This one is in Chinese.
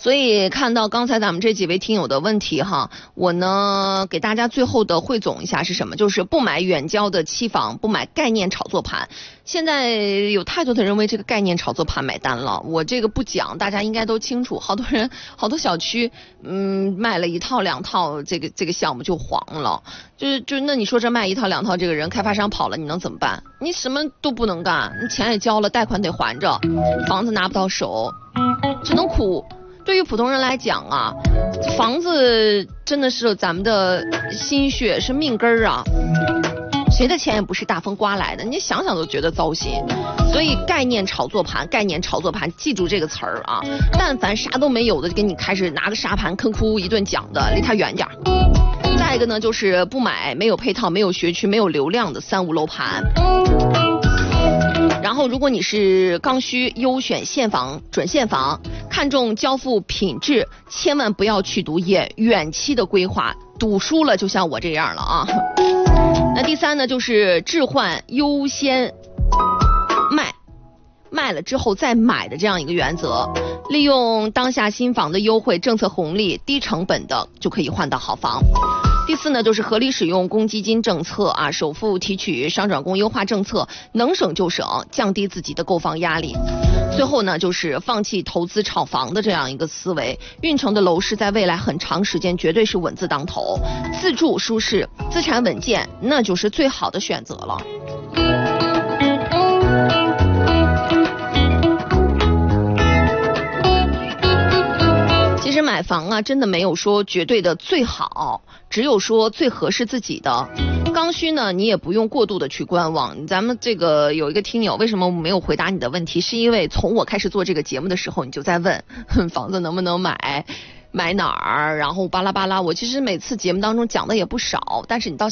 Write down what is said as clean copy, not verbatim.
所以看到刚才咱们这几位听友的问题哈，我呢给大家最后的汇总一下是什么？就是不买远郊的期房，不买概念炒作盘。现在有太多的人为这个概念炒作盘买单了，我这个不讲，大家应该都清楚。好多人，好多小区，卖了1套2套，这个项目就黄了。就那你说这卖1套2套，这个人开发商跑了，你能怎么办？你什么都不能干，你钱也交了，贷款得还着，房子拿不到手，只能苦。对于普通人来讲啊，房子真的是咱们的心血，是命根儿啊。谁的钱也不是大风刮来的，你想想都觉得糟心。所以概念炒作盘，记住这个词儿啊！但凡啥都没有的，就给你开始拿个沙盘坑哭一顿讲的，离他远点。再一个呢，就是不买没有配套、没有学区、没有流量的3无楼盘。然后如果你是刚需，优选现房、准现房，看重交付品质，千万不要去赌远期的规划，赌输了就像我这样了啊。那第3呢，就是置换优先卖了之后再买的这样一个原则，利用当下新房的优惠政策红利，低成本的就可以换到好房。第4呢，就是合理使用公积金政策啊，首付提取、商转供优化政策，能省就省，降低自己的购房压力。最后呢，就是放弃投资炒房的这样一个思维，运城的楼市在未来很长时间绝对是稳字当头，自住舒适、资产稳健，那就是最好的选择了。其实买房啊，真的没有说绝对的最好，只有说最合适自己的。刚需呢，你也不用过度的去观望。咱们这个有一个听友，为什么没有回答你的问题？是因为从我开始做这个节目的时候，你就在问房子能不能买哪儿，然后巴拉巴拉。我其实每次节目当中讲的也不少，但是你到